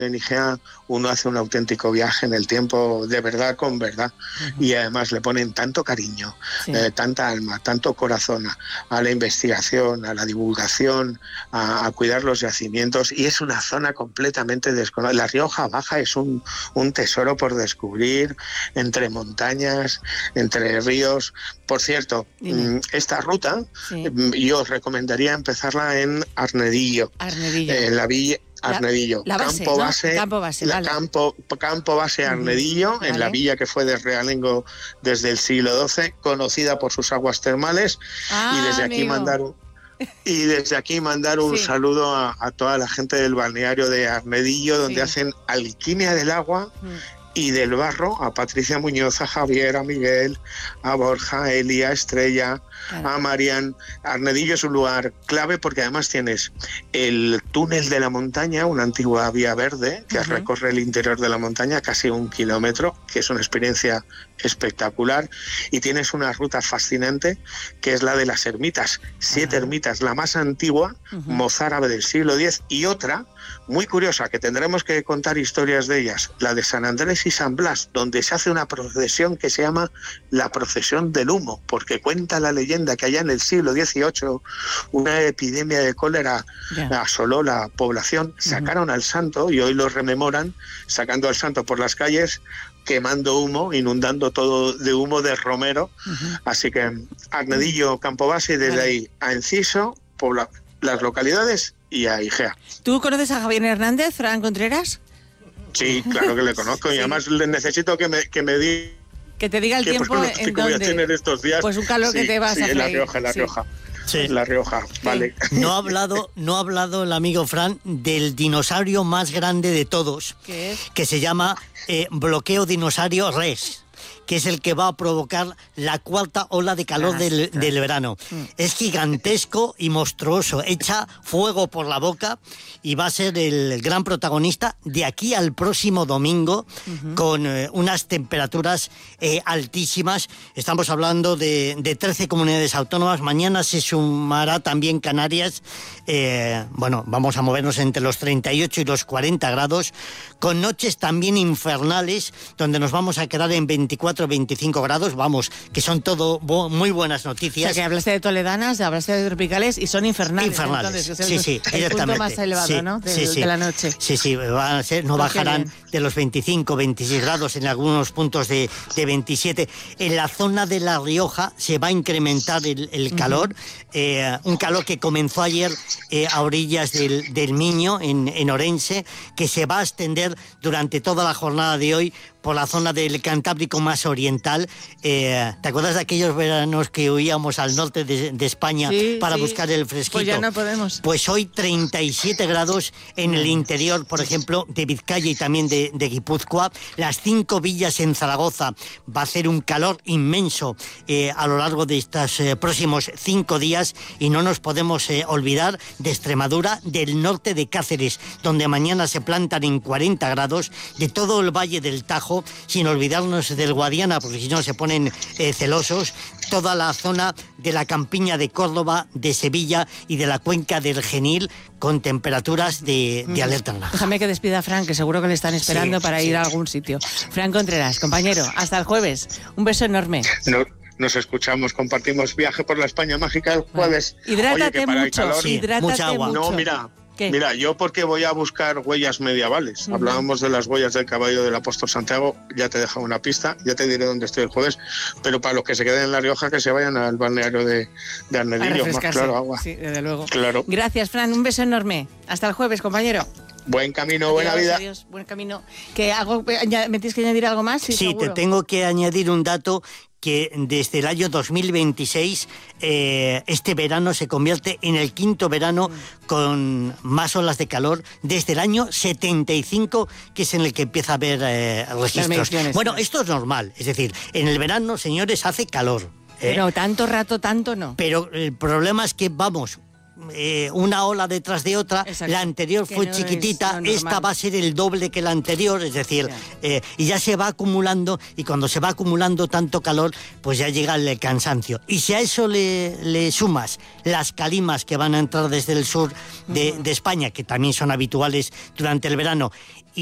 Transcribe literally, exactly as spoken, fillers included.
en Igea uno hace un auténtico viaje en el tiempo, de verdad con verdad, uh-huh. y además le ponen tanto cariño, sí. eh, tanta alma, tanto corazón a, a la investigación, a la divulgación, a, a cuidar los yacimientos, y es una zona completamente desconocida. La Rioja Baja es un, un tesoro por descubrir, entre montañas, entre ríos. Por cierto, Dime. esta ruta sí. yo os recomendaría empezarla en Arnedillo, Arnedillo. en la villa Arnedillo, la, la base, campo, ¿no? base, campo base, la vale. campo, campo base Arnedillo, uh-huh. vale. en la villa que fue de Realengo desde el siglo doce, conocida por sus aguas termales, ah, y desde aquí amigo. mandar un, y desde aquí mandar un sí. saludo a, a toda la gente del balneario de Arnedillo, donde sí. hacen alquimia del agua uh-huh. y del barro, a Patricia Muñoz, a Javier, a Miguel, a Borja, a Elia, a Estrella, claro. a Marian. Arnedillo es un lugar clave porque además tienes el túnel de la montaña, una antigua vía verde que uh-huh. recorre el interior de la montaña, casi un kilómetro, que es una experiencia espectacular, y tienes una ruta fascinante que es la de las ermitas, siete uh-huh. ermitas, la más antigua, uh-huh. mozárabe del siglo diez, y otra muy curiosa, que tendremos que contar historias de ellas, la de San Andrés y San Blas, donde se hace una procesión que se llama la procesión del humo, porque cuenta la leyenda que allá en el siglo dieciocho una epidemia de cólera yeah. asoló la población, sacaron uh-huh. al santo, y hoy lo rememoran, sacando al santo por las calles, quemando humo, inundando todo de humo de romero, uh-huh. así que Arnedillo, campo base, y desde vale. ahí a Enciso, Pobla, las localidades, y a Igea. ¿Tú conoces a Javier Hernández, Fran Contreras? Sí, claro que le conozco, sí. y además le necesito que me, que me diga... Que te diga el tiempo en dónde. Voy a tener estos días. Pues un calor sí, que te vas sí, a freír. en La Rioja, en La sí. Rioja. Sí. La Rioja, sí. vale. No ha hablado, no ha hablado el amigo Fran del dinosaurio más grande de todos, ¿Qué es? que se llama eh, Bloqueo Dinosaurio Rex, que es el que va a provocar la cuarta ola de calor ah, del, claro. del verano. Mm. Es gigantesco y monstruoso, echa fuego por la boca y va a ser el gran protagonista de aquí al próximo domingo, uh-huh. con eh, unas temperaturas eh, altísimas. Estamos hablando de, de trece comunidades autónomas. Mañana se sumará también Canarias. Eh, bueno, vamos a movernos entre los treinta y ocho y los cuarenta grados, con noches también infernales, donde nos vamos a quedar en veinticuatro, veinticinco grados, vamos, que son todo bo- muy buenas noticias. O sea, que hablaste de toledanas, hablaste de tropicales y son infernales. Infernales, entonces, sí, el, sí, el directamente. punto más elevado, sí, ¿no? De, sí, sí. de la noche. Sí, sí, van a ser, no pues bajarán de los veinticinco, veintiséis grados, en algunos puntos de, de veintisiete. En la zona de La Rioja se va a incrementar el, el calor, uh-huh. eh, un calor que comenzó ayer eh, a orillas del, del Miño, en, en Orense, que se va a extender durante toda la jornada de hoy por la zona del Cantábrico más oriental. Eh, ¿Te acuerdas de aquellos veranos que huíamos al norte de, de España sí, para sí. buscar el fresquito? Pues ya no podemos. Pues hoy treinta y siete grados en el interior, por ejemplo, de Vizcaya y también de, de Guipúzcoa. Las cinco villas en Zaragoza va a hacer un calor inmenso eh, a lo largo de estos eh, próximos cinco días, y no nos podemos eh, olvidar de Extremadura, del norte de Cáceres, donde mañana se plantan en cuarenta grados, de todo el Valle del Tajo, sin olvidarnos del Guadiana, porque si no se ponen eh, celosos, toda la zona de la campiña de Córdoba, de Sevilla y de la cuenca del Genil, con temperaturas de, de alerta naranja. Déjame que despida a Fran, que seguro que le están esperando sí, para sí. ir a algún sitio. Fran Contreras, compañero, hasta el jueves. Un beso enorme. No. Nos escuchamos, compartimos viaje por la España mágica el jueves. Vale. Hidrátate Oye, que para mucho, el calor, sí, hidrátate mucha agua. mucho. No, mira, ¿Qué? mira, yo porque voy a buscar huellas medievales. Uh-huh. Hablábamos de las huellas del caballo del apóstol Santiago, ya te he dejado una pista, ya te diré dónde estoy el jueves, pero para los que se queden en La Rioja, que se vayan al balneario de, de Arnedillo, más claro, agua. Sí, desde luego. Claro. Gracias, Fran, un beso enorme. Hasta el jueves, compañero. Buen camino, adiós, buena vida. Adiós, buen camino. ¿Que hago, ¿Me tienes que añadir algo más? Sí, sí seguro. Te tengo que añadir un dato, que desde el año dos mil veintiséis eh, este verano se convierte en el quinto verano mm. con más olas de calor desde el año setenta y cinco, que es en el que empieza a haber eh, registros. Bueno, esto es normal, es decir, en el verano, señores, hace calor. ¿eh? Pero tanto rato, tanto no. Pero el problema es que, vamos, eh, una ola detrás de otra. Exacto. La anterior que fue no chiquitita, esta va a ser el doble que la anterior, es decir, eh, y ya se va acumulando, y cuando se va acumulando tanto calor, pues ya llega el cansancio. Y si a eso le, le sumas las calimas que van a entrar desde el sur de, de España, que también son habituales durante el verano,